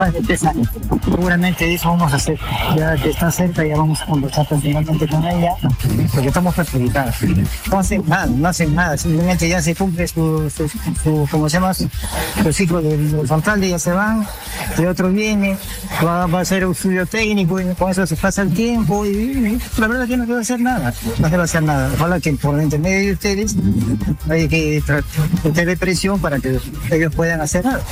más de 3 años. Seguramente eso vamos a hacer. Ya que está cerca, ya vamos a conversar personalmente con ella, porque estamos perjudicados. No hacen nada, simplemente ya se cumple su ¿cómo se llama? Su ciclo del alcalde, ya se van, y otro viene, va a hacer un estudio técnico y con eso se pasa el tiempo y la verdad que no se va a hacer nada. No se va a hacer nada. Ojalá que por intermedio de ustedes hay que meterle presión para que ellos puedan hacer nada.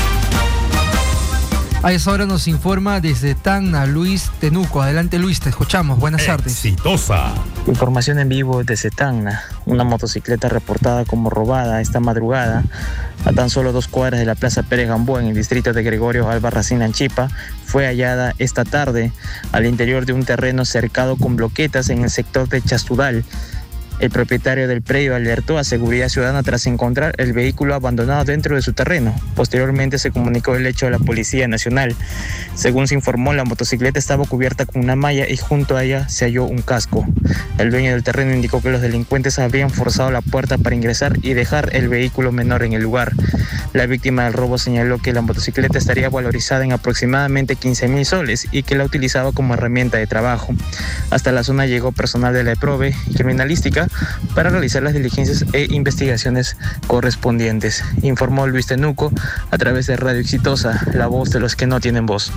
A esa hora nos informa desde Tacna Luis Tenuco. Adelante Luis, te escuchamos. Buenas tardes. Exitosa. Información en vivo desde Tacna. Una motocicleta reportada como robada esta madrugada a tan solo 2 cuadras de la Plaza Pérez Gamboa en el distrito de Gregorio Albarracín Anchipa fue hallada esta tarde al interior de un terreno cercado con bloquetas en el sector de Chastudal. El propietario del predio alertó a Seguridad Ciudadana tras encontrar el vehículo abandonado dentro de su terreno. Posteriormente se comunicó el hecho a la Policía Nacional. Según se informó, la motocicleta estaba cubierta con una malla y junto a ella se halló un casco. El dueño del terreno indicó que los delincuentes habrían forzado la puerta para ingresar y dejar el vehículo menor en el lugar. La víctima del robo señaló que la motocicleta estaría valorizada en aproximadamente 15.000 soles y que la utilizaba como herramienta de trabajo. Hasta la zona llegó personal de la EPROVE y criminalística para realizar las diligencias e investigaciones correspondientes, informó Luis Tenuco a través de Radio Exitosa, la voz de los que no tienen voz.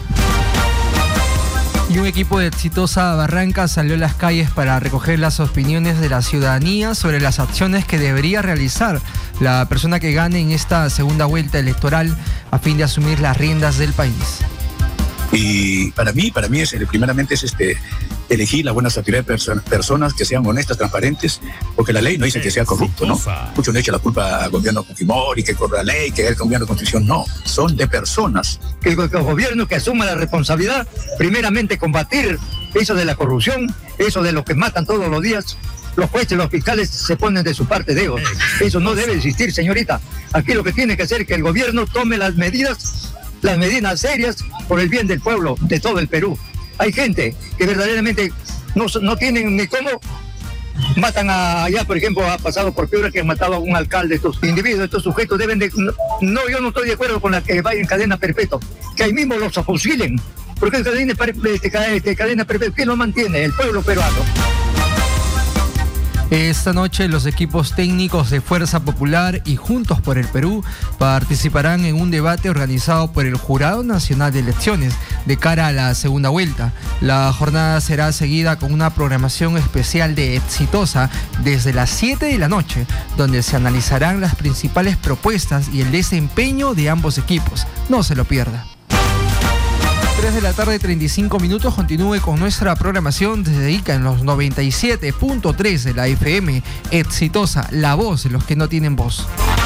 Y un equipo de Exitosa Barranca salió a las calles para recoger las opiniones de la ciudadanía sobre las acciones que debería realizar la persona que gane en esta segunda vuelta electoral a fin de asumir las riendas del país. Y para mí primeramente es elegir las buenas autoridades, personas que sean honestas, transparentes, porque la ley no dice que sea corrupto, ¿no? Muchos le echan la culpa al gobierno Fujimori, que corra la ley, que el gobierno de constitución, no, son de personas. Que el gobierno que asuma la responsabilidad, primeramente combatir eso de la corrupción, eso de los que matan todos los días. Los jueces, los fiscales se ponen de su parte de ellos. Eso no debe existir, señorita. Aquí lo que tiene que hacer es que el gobierno tome las medidas serias por el bien del pueblo, de todo el Perú. Hay gente que verdaderamente no tienen ni cómo. Matan allá, por ejemplo, ha pasado por Piura que han matado a un alcalde. Estos individuos, estos sujetos deben de... No, yo no estoy de acuerdo con la que vaya en cadena perpetua. Que ahí mismo los afusilen. Porque en cadena perpetua, ¿quién lo mantiene? El pueblo peruano. Esta noche los equipos técnicos de Fuerza Popular y Juntos por el Perú participarán en un debate organizado por el Jurado Nacional de Elecciones de cara a la segunda vuelta. La jornada será seguida con una programación especial de Exitosa desde las 7 de la noche, donde se analizarán las principales propuestas y el desempeño de ambos equipos. No se lo pierda. 3 de la tarde, 35 minutos. Continúe con nuestra programación desde Ica en los 97.3 de la FM. Exitosa, la voz de los que no tienen voz.